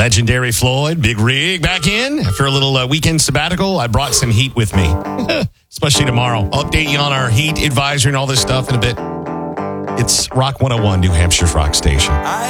Legendary Floyd, Big Rig back in. After a little weekend sabbatical, I brought some heat with me, especially tomorrow. I'll update you on our heat advisory and all this stuff in a bit. It's Rock 101, New Hampshire's rock station.